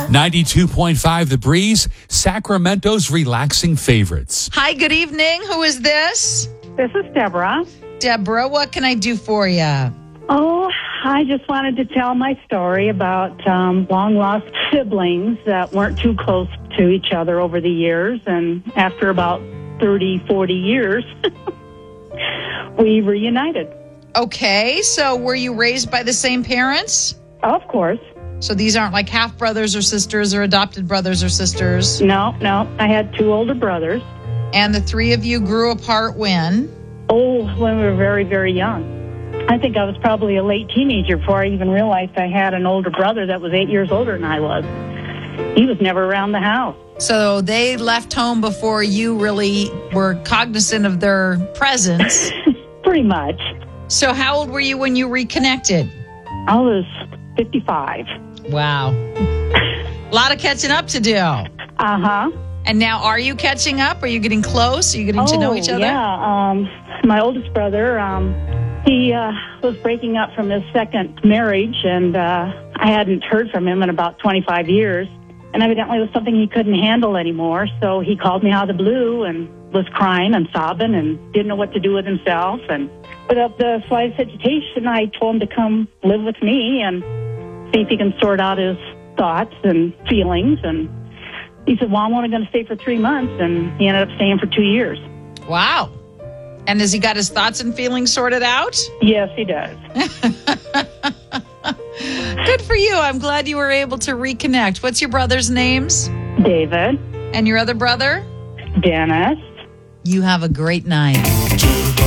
92.5 The Breeze, Sacramento's relaxing favorites. Hi, good evening. Who is this? This is Deborah. Deborah, what can I do for you? Oh, I just wanted to tell my story about long-lost siblings that weren't too close to each other over the years. And after about 30, 40 years, we reunited. Okay, so were you raised by the same parents? Of course. So these aren't like half-brothers or sisters or adopted brothers or sisters? No. I had two older brothers. And the three of you grew apart when? Oh, when we were very, very young. I think I was probably a late teenager before I even realized I had an older brother that was 8 years older than I was. He was never around the house. So they left home before you really were cognizant of their presence. Pretty much. So how old were you when you reconnected? I was 55. Wow. A lot of catching up to do. Uh-huh. And now are you catching up? Are you getting close? Are you getting to know each other? Yeah. My oldest brother, he was breaking up from his second marriage, and I hadn't heard from him in about 25 years. And evidently it was something he couldn't handle anymore, so he called me out of the blue and was crying and sobbing and didn't know what to do with himself. And without the slightest hesitation, I told him to come live with me and see if he can sort out his thoughts and feelings. And he said, well, I'm only going to stay for 3 months, and he ended up staying for 2 years. Wow. And has he got his thoughts and feelings sorted out? Yes, he does. Good for you. I'm glad you were able to reconnect. What's your brother's names? David. And your other brother? Dennis. You have a great night.